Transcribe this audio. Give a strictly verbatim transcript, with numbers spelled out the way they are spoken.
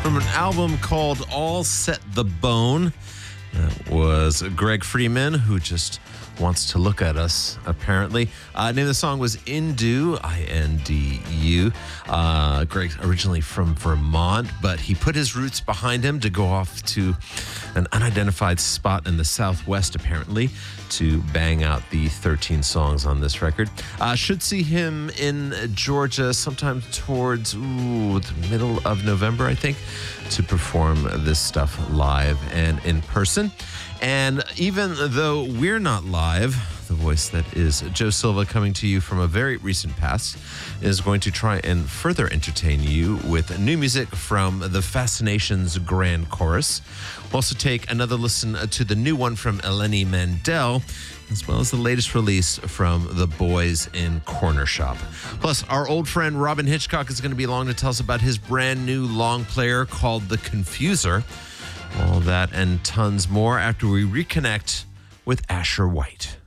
from an album called All Set the Bone. That was Greg Freeman, who just wants to look at us, apparently. Uh, name of the song was Indu, I N D U. Uh, Greg originally from Vermont, but he put his roots behind him to go off to an unidentified spot in the Southwest, apparently, to bang out the thirteen songs on this record. Uh, should see him in Georgia sometime towards ooh, the middle of November, I think, to perform this stuff live and in person. And even though we're not live, the voice that is Joe Silva, coming to you from a very recent past, is going to try and further entertain you with new music from the Fascinations Grand Chorus. We'll also take another listen to the new one from Eleni Mandel, as well as the latest release from the Boys in Corner Shop. Plus, our old friend Robin Hitchcock is going to be along to tell us about his brand new long player called The Confuser. All that and tons more after we reconnect with Asher White.